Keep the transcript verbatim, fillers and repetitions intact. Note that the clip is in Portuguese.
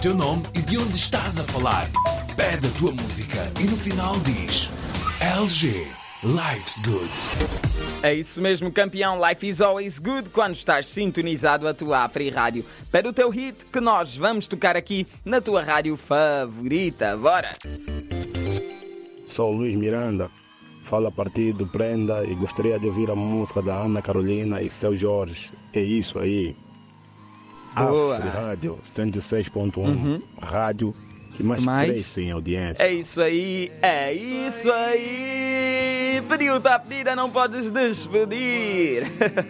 teu nome e de onde estás a falar. Pede a tua música e no final diz L G, Life's Good. É isso mesmo, campeão. Life is always good quando estás sintonizado a tua Free Rádio. Para o teu hit que nós vamos tocar aqui na tua rádio favorita. Bora! Sou o Luís Miranda, falo a partir do Prenda e gostaria de ouvir a música da Ana Carolina e Seu Jorge. É isso aí. Boa. Afri Rádio cento e seis ponto um, Uhum. rádio que mais, Mais? cresce em audiência. É isso aí, é isso aí. Pediu-te a pedida, não podes despedir.